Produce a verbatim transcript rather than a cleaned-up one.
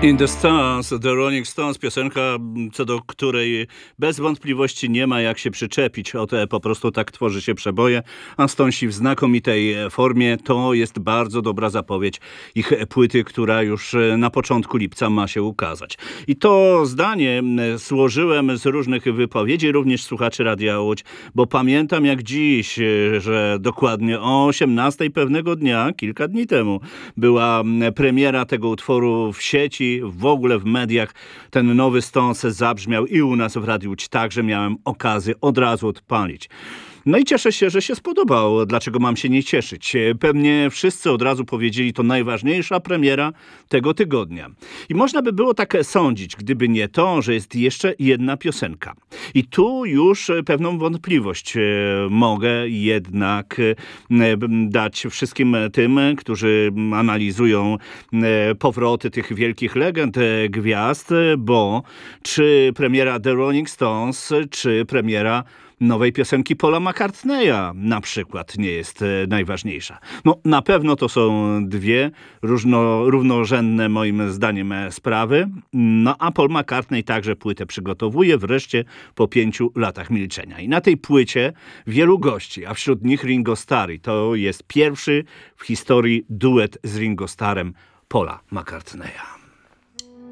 In the Stars, The Rolling Stones, piosenka, co do której bez wątpliwości nie ma jak się przyczepić. O te po prostu tak tworzy się przeboje, a Stonesi w znakomitej formie. To jest bardzo dobra zapowiedź ich płyty, która już na początku lipca ma się ukazać. I to zdanie złożyłem z różnych wypowiedzi, również słuchaczy Radia Łódź, bo pamiętam jak dziś, że dokładnie o osiemnastej pewnego dnia, kilka dni temu, była premiera tego utworu w sieci, w ogóle w mediach. Ten nowy Stones zabrzmiał i u nas w Radiu Łódź także miałem okazję od razu odpalić. No i cieszę się, że się spodobał. Dlaczego mam się nie cieszyć? Pewnie wszyscy od razu powiedzieli, to najważniejsza premiera tego tygodnia. I można by było tak sądzić, gdyby nie to, że jest jeszcze jedna piosenka. I tu już pewną wątpliwość mogę jednak dać wszystkim tym, którzy analizują powroty tych wielkich legend, gwiazd, bo czy premiera The Rolling Stones, czy premiera nowej piosenki Paula McCartneya na przykład nie jest e, najważniejsza. No na pewno to są dwie różno, równorzędne moim zdaniem e, sprawy. No a Paul McCartney także płytę przygotowuje wreszcie po pięciu latach milczenia. I na tej płycie wielu gości, a wśród nich Ringo Starr. I to jest pierwszy w historii duet z Ringo Starrem Paula McCartneya.